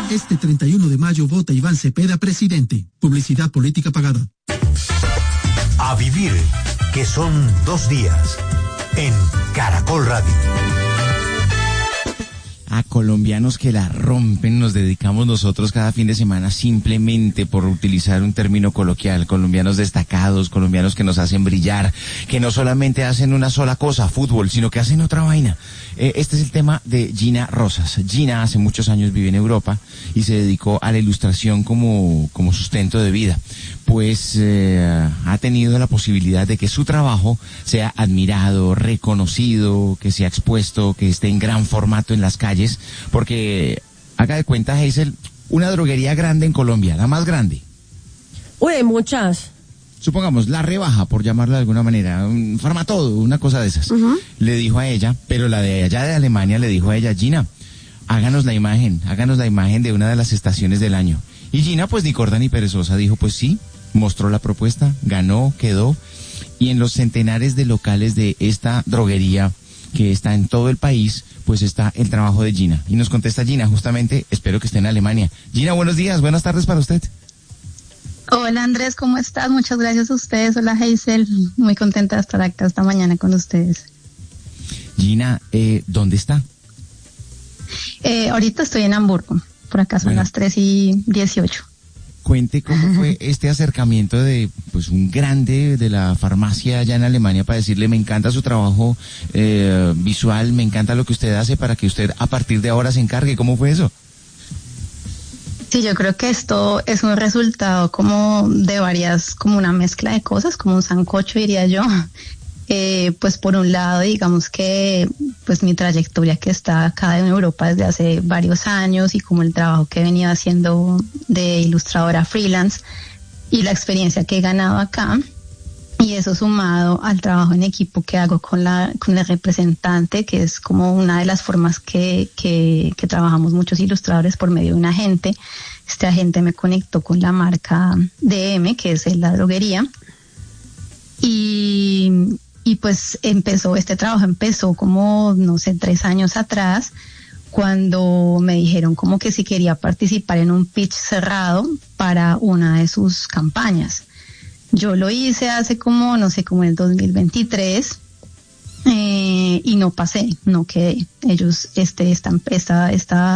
Este 31 de mayo vota Iván Cepeda presidente. Publicidad política pagada. A vivir, que son 2 días, en Caracol Radio. A colombianos que la rompen nos dedicamos nosotros cada fin de semana, simplemente por utilizar un término coloquial. Colombianos destacados, colombianos que nos hacen brillar, que no solamente hacen una sola cosa, fútbol, sino que hacen otra vaina. Este es el tema de Gina Rosas. Gina hace muchos años vive en Europa y se dedicó a la ilustración como sustento de vida. Pues ha tenido la posibilidad de que su trabajo sea admirado, reconocido, que sea expuesto, que esté en gran formato en las calles, porque haga de cuenta, Hazel, una droguería grande en Colombia, la más grande. Uy, hay muchas. Supongamos, la Rebaja, por llamarla de alguna manera, un Farmatodo, una cosa de esas. Uh-huh. Le dijo a ella, pero la de allá de Alemania le dijo a ella, Gina, háganos la imagen de una de las estaciones del año. Y Gina, pues ni corta ni perezosa, dijo, pues sí, mostró la propuesta, ganó, quedó, y en los centenares de locales de esta droguería que está en todo el país, pues está el trabajo de Gina. Y nos contesta Gina, justamente, espero que esté en Alemania. Gina, buenos días, buenas tardes para usted. Hola Andrés, ¿cómo estás? Muchas gracias a ustedes. Hola Hazel, muy contenta de estar acá esta mañana con ustedes. Gina, ¿dónde está? Ahorita estoy en Hamburgo, por acá son las 3:18. Cuente cómo fue este acercamiento de pues un grande de la farmacia allá en Alemania para decirle, me encanta su trabajo visual, me encanta lo que usted hace para que usted a partir de ahora se encargue. ¿Cómo fue eso? Sí, yo creo que esto es un resultado como de varias, como una mezcla de cosas, como un sancocho diría yo. Pues por un lado, digamos que pues mi trayectoria que está acá en Europa desde hace varios años y como el trabajo que he venido haciendo de ilustradora freelance y la experiencia que he ganado acá, y eso sumado al trabajo en equipo que hago con el representante, que es como una de las formas que trabajamos muchos ilustradores por medio de un agente. Este agente me conectó con la marca DM, que es la droguería, y pues este trabajo empezó como, no sé, 3 años atrás, cuando me dijeron como que si quería participar en un pitch cerrado para una de sus campañas. Yo lo hice hace como, no sé, como en el 2023, y no pasé, no quedé. Ellos, esta empresa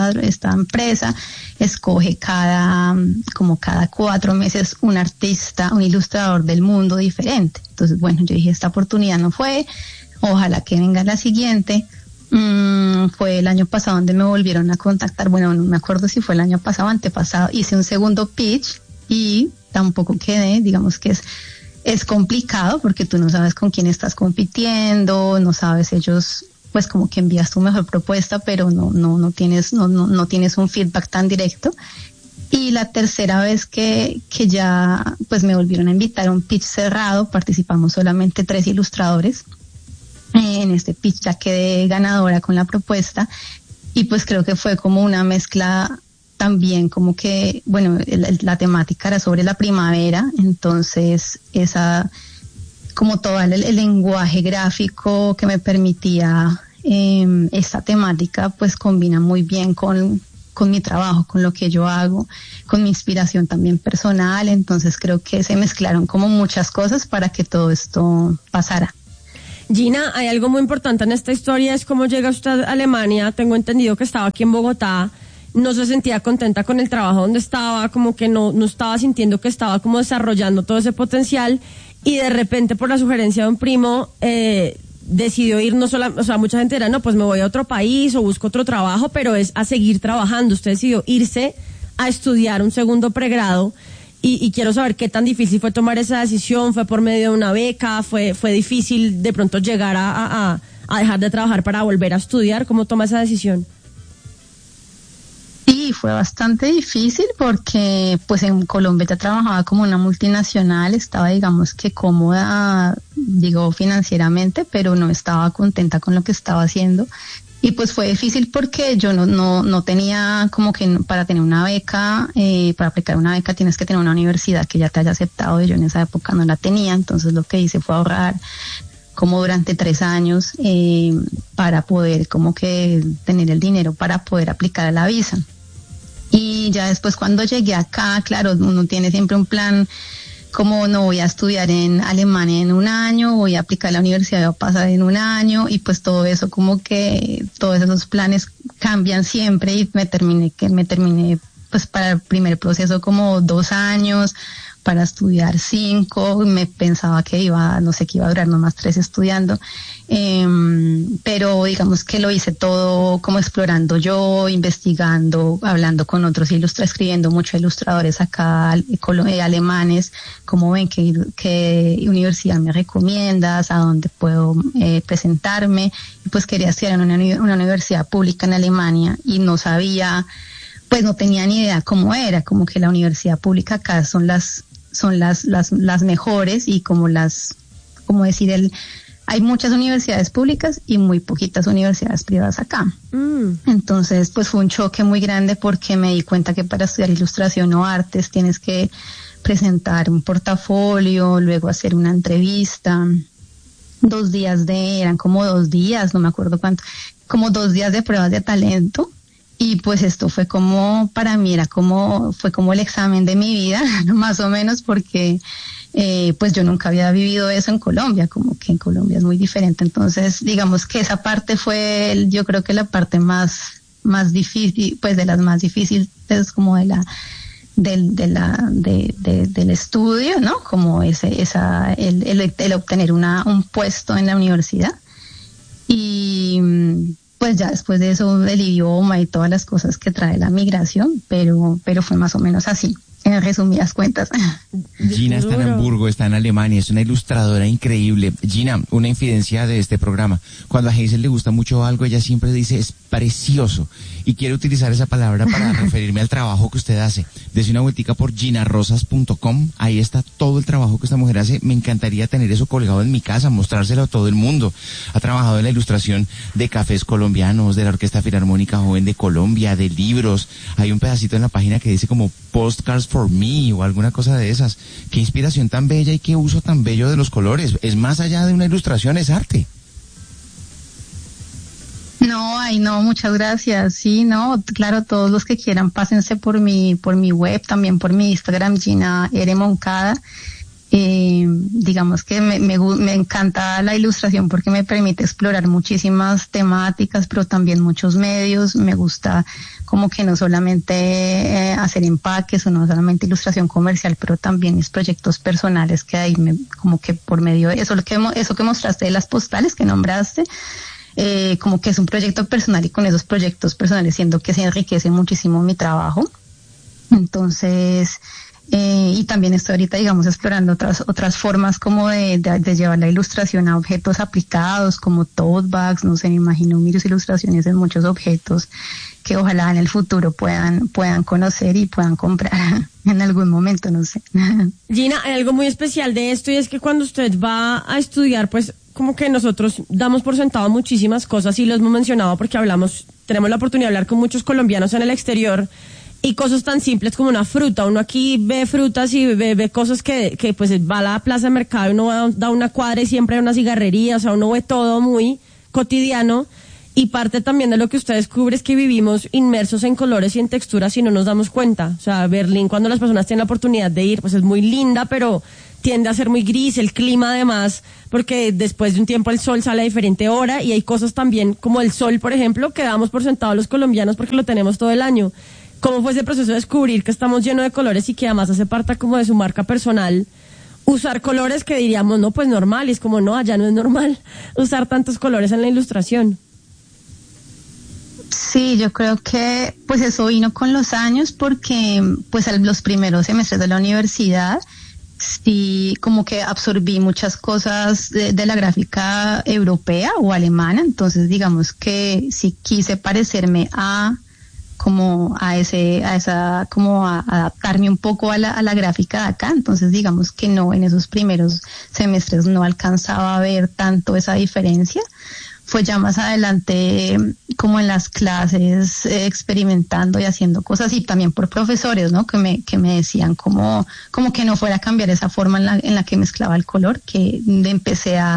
escoge cada 4 meses un artista, un ilustrador del mundo diferente. Entonces, bueno, yo dije, esta oportunidad no fue, ojalá que venga la siguiente. Fue el año pasado donde me volvieron a contactar, bueno, no me acuerdo si fue el año pasado o antepasado, hice un segundo pitch y tampoco quedé. Digamos que es complicado porque tú no sabes con quién estás compitiendo, no sabes ellos, pues como que envías tu mejor propuesta, pero no tienes un feedback tan directo. Y la tercera vez que ya pues me volvieron a invitar a un pitch cerrado, participamos solamente 3 ilustradores. En este pitch ya quedé ganadora con la propuesta y pues creo que fue como una mezcla también, como que, bueno, la temática era sobre la primavera, entonces como todo el lenguaje gráfico que me permitía esta temática, pues combina muy bien con mi trabajo, con lo que yo hago, con mi inspiración también personal. Entonces creo que se mezclaron como muchas cosas para que todo esto pasara. Gina, hay algo muy importante en esta historia, es cómo llega usted a Alemania. Tengo entendido que estaba aquí en Bogotá, no se sentía contenta con el trabajo donde estaba, como que no estaba sintiendo que estaba como desarrollando todo ese potencial, y de repente por la sugerencia de un primo decidió ir, no solo, o sea, mucha gente dirá, no, pues me voy a otro país o busco otro trabajo, pero es a seguir trabajando. Usted decidió irse a estudiar un segundo pregrado, y quiero saber qué tan difícil fue tomar esa decisión. ¿Fue por medio de una beca? ¿Fue difícil de pronto llegar a dejar de trabajar para volver a estudiar? ¿Cómo toma esa decisión? Sí, fue bastante difícil porque pues en Colombia ya trabajaba como una multinacional, estaba digamos que cómoda, digo financieramente, pero no estaba contenta con lo que estaba haciendo. Y pues fue difícil porque yo no tenía como que para tener una beca, para aplicar una beca tienes que tener una universidad que ya te haya aceptado, y yo en esa época no la tenía. Entonces lo que hice fue ahorrar como durante 3 años para poder como que tener el dinero para poder aplicar a la visa. Y Y ya después cuando llegué acá, claro, uno tiene siempre un plan, como no voy a estudiar en Alemania en un año, voy a aplicar a la universidad, voy a pasar en un año, y pues todo eso, como que todos esos planes cambian siempre, y me terminé pues para el primer proceso como 2 años, para estudiar 5, me pensaba que iba a durar nomás 3 estudiando, pero digamos que lo hice todo como explorando yo, investigando, hablando con otros escribiendo mucho ilustradores acá, alemanes, como ven, qué universidad me recomiendas, a dónde puedo presentarme, y pues quería estudiar en una universidad pública en Alemania, y no tenía ni idea cómo era, como que la universidad pública acá son las mejores, y hay muchas universidades públicas y muy poquitas universidades privadas acá. Entonces, pues fue un choque muy grande, porque me di cuenta que para estudiar ilustración o artes tienes que presentar un portafolio, luego hacer una entrevista, eran como 2 días, no me acuerdo cuánto, como 2 días de pruebas de talento. Y pues esto fue para mí fue como el examen de mi vida, más o menos, porque pues yo nunca había vivido eso en Colombia, como que en Colombia es muy diferente. Entonces, digamos que esa parte fue, yo creo que la parte más difícil, pues de las más difíciles, como del estudio, ¿no? Como el obtener un puesto en la universidad. Y pues ya después de eso, el idioma y todas las cosas que trae la migración, pero fue más o menos así, en resumidas cuentas. Gina está en Hamburgo, está en Alemania, es una ilustradora increíble. Gina, una infidencia de este programa. Cuando a Hazel le gusta mucho algo, ella siempre dice, es precioso. Y quiero utilizar esa palabra para referirme al trabajo que usted hace. Dese una vueltica por ginarrosas.com, ahí está todo el trabajo que esta mujer hace. Me encantaría tener eso colgado en mi casa, mostrárselo a todo el mundo. Ha trabajado en la ilustración de cafés colombianos, de la Orquesta Filarmónica Joven de Colombia, de libros. Hay un pedacito en la página que dice como Postcards for Me o alguna cosa de esas. Qué inspiración tan bella y qué uso tan bello de los colores. Es más allá de una ilustración, es arte. No, muchas gracias. Sí, no, claro, todos los que quieran, pásense por mi web, también por mi Instagram, Gina R. Moncada. Digamos que me encanta la ilustración porque me permite explorar muchísimas temáticas, pero también muchos medios. Me gusta como que no solamente hacer empaques o no solamente ilustración comercial, pero también mis proyectos personales, que ahí como que por medio de eso que mostraste de las postales que nombraste, como que es un proyecto personal, y con esos proyectos personales siento que se enriquece muchísimo mi trabajo. Entonces, y también estoy ahorita, digamos, explorando otras formas como de llevar la ilustración a objetos aplicados, como tote bags, no sé, me imagino mis ilustraciones en muchos objetos que ojalá en el futuro puedan conocer y puedan comprar en algún momento, no sé. Gina, hay algo muy especial de esto, y es que cuando usted va a estudiar, pues como que nosotros damos por sentado muchísimas cosas, y lo hemos mencionado porque tenemos la oportunidad de hablar con muchos colombianos en el exterior, y cosas tan simples como una fruta. Uno aquí ve frutas y ve cosas que pues va a la plaza de mercado y uno da una cuadra y siempre hay una cigarrería, o sea, uno ve todo muy cotidiano. Y parte también de lo que usted descubre es que vivimos inmersos en colores y en texturas y no nos damos cuenta. O sea, Berlín, cuando las personas tienen la oportunidad de ir, pues es muy linda, pero tiende a ser muy gris, el clima además, porque después de un tiempo el sol sale a diferente hora, y hay cosas también como el sol, por ejemplo, que damos por sentado los colombianos porque lo tenemos todo el año. ¿Cómo fue ese proceso de descubrir que estamos llenos de colores y que además hace parte como de su marca personal? Usar colores que diríamos, no, pues normal, y es como, no, allá no es normal usar tantos colores en la ilustración. Sí, yo creo que pues eso vino con los años, porque pues los primeros semestres de la universidad sí como que absorbí muchas cosas de la gráfica europea o alemana. Entonces digamos que sí quise parecerme a adaptarme un poco a la gráfica de acá. Entonces digamos que no, en esos primeros semestres no alcanzaba a ver tanto esa diferencia. Fue ya más adelante, como en las clases, experimentando y haciendo cosas, y también por profesores, ¿no? Que me decían como que no fuera a cambiar esa forma en la que mezclaba el color, que empecé a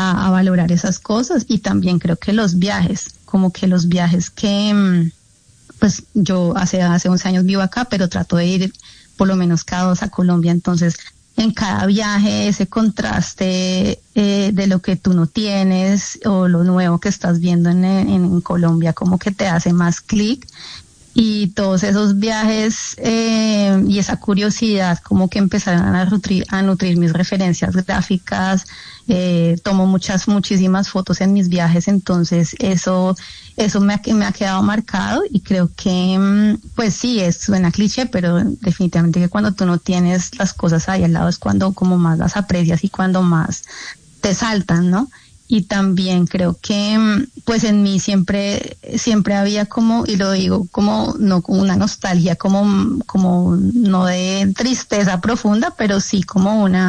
valorar esas cosas. Y también creo que los viajes que pues yo hace 11 años vivo acá, pero trato de ir por lo menos cada 2 a Colombia. Entonces, en cada viaje, ese contraste de lo que tú no tienes o lo nuevo que estás viendo en Colombia, como que te hace más clic. Y todos esos viajes y esa curiosidad como que empezaron a nutrir mis referencias gráficas. Tomo muchísimas fotos en mis viajes, entonces eso me ha quedado marcado, y creo que pues sí, suena cliché, pero definitivamente que cuando tú no tienes las cosas ahí al lado es cuando como más las aprecias y cuando más te saltan, ¿no? Y también creo que pues en mí siempre había como, y lo digo como no como una nostalgia, como no de tristeza profunda, pero sí como un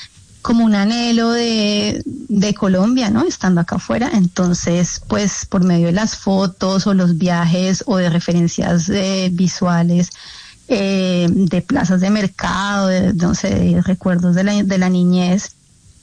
anhelo de Colombia, ¿no? Estando acá afuera. Entonces, pues por medio de las fotos o los viajes o de referencias visuales, de plazas de mercado, no sé, de recuerdos de la niñez,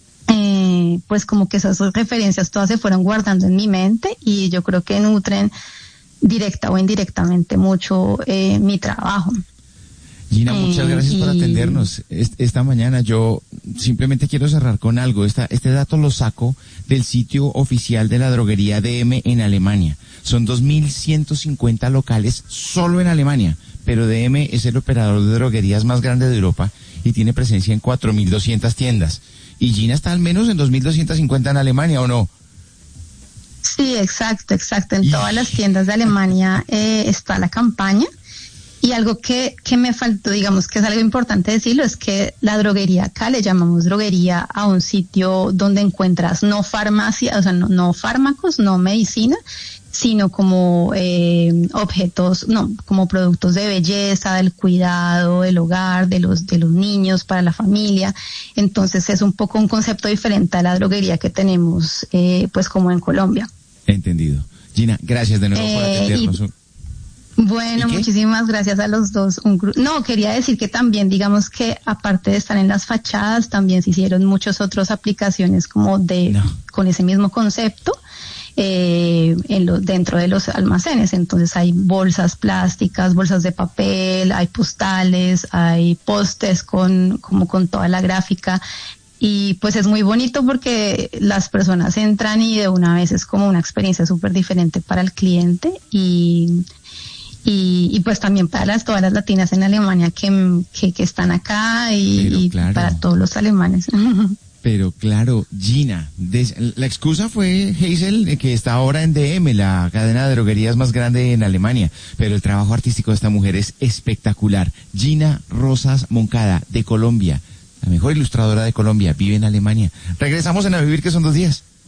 pues como que esas referencias todas se fueron guardando en mi mente, y yo creo que nutren directa o indirectamente mucho mi trabajo. Gina, muchas gracias por atendernos esta mañana. Yo simplemente quiero cerrar con algo. Este dato lo saco del sitio oficial de la droguería DM en Alemania. Son 2.150 locales solo en Alemania, pero DM es el operador de droguerías más grande de Europa y tiene presencia en 4.200 tiendas. Y Gina está al menos en 2.250 en Alemania, ¿o no? Sí, exacto. En todas las tiendas de Alemania está la campaña. Y algo que me faltó, digamos que es algo importante decirlo, es que la droguería, acá le llamamos droguería a un sitio donde encuentras no farmacia, o sea, no fármacos, no medicina, sino como objetos, como productos de belleza, del cuidado, del hogar, de los niños, para la familia. Entonces es un poco un concepto diferente a la droguería que tenemos, pues como en Colombia. Entendido. Gina, gracias de nuevo por atendernos. Bueno, muchísimas gracias a los dos. Quería decir que también, digamos que aparte de estar en las fachadas, también se hicieron muchas otras aplicaciones como con ese mismo concepto dentro de los almacenes. Entonces hay bolsas plásticas, bolsas de papel, hay postales, hay pósters con toda la gráfica. Y pues es muy bonito porque las personas entran y de una vez es como una experiencia súper diferente para el cliente, y pues también para todas las latinas en Alemania que están acá, y claro, para todos los alemanes. Pero claro, Gina, la excusa fue Hazel, que está ahora en DM, la cadena de droguerías más grande en Alemania, pero el trabajo artístico de esta mujer es espectacular. Gina Rosas Moncada, de Colombia, la mejor ilustradora de Colombia, vive en Alemania. Regresamos en A Vivir, que son 2 días.